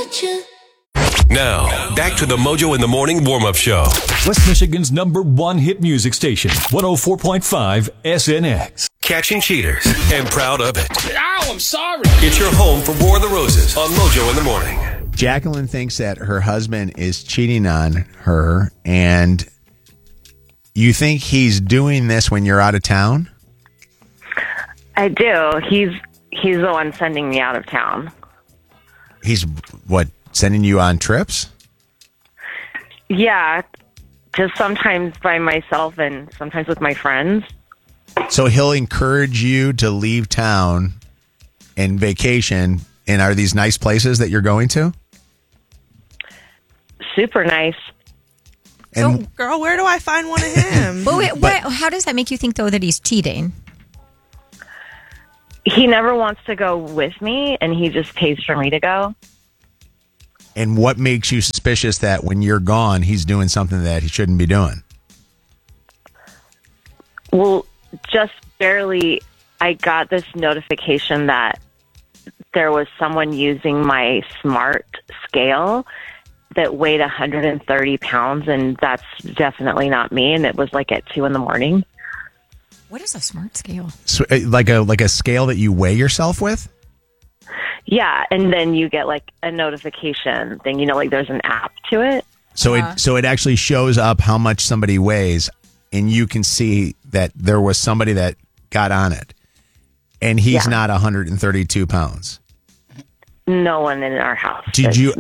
Now, back to the Mojo in the Morning warm-up show. West Michigan's #1 hit music station, 104.5 SNX. Catching cheaters and proud of it. Ow, I'm sorry. It's your home for War of the Roses on Mojo in the Morning. Jacqueline thinks that her husband is cheating on her, and you think he's doing this when you're out of town? I do. He's the one sending me out of town. He's, sending you on trips? Yeah, just sometimes by myself and sometimes with my friends. So he'll encourage you to leave town and vacation. And are these nice places that you're going to? Super nice. And So, girl, where do I find one of him? But how does that make you think, though, that he's cheating? He never wants to go with me, and he just pays for me to go. And what makes you suspicious that when you're gone, he's doing something that he shouldn't be doing? Well, just barely, I got this notification that there was someone using my smart scale that weighed 130 pounds, and that's definitely not me. And it was like at 2 a.m. What is a smart scale? So, like a scale that you weigh yourself with? Yeah, and then you get like a notification thing. Like there's an app to it. So it actually shows up how much somebody weighs, and you can see that there was somebody that got on it, and he's not 132 pounds. No one in our house. Did you